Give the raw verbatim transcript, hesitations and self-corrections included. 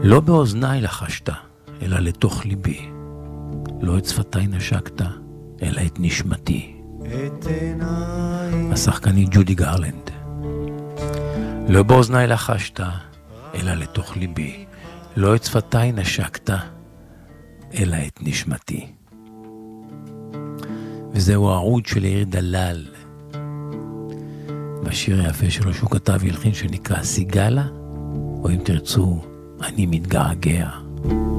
לא באוזניי לחשת, אלא לתוך ליבי. לא את שפתיי נשקת, אלא את נשמתי. השחקנית ג'ודי גרלנד. לא באוזניי לחשת, אלא לתוך ליבי. לא את שפתיי נשקת, אלא את נשמתי. וזהו העוד של יאיר דלל, בשיר היפה שלו שהוא כתב והלחין שנקרא סיגלה, או אם תרצו, אני מתגעגע.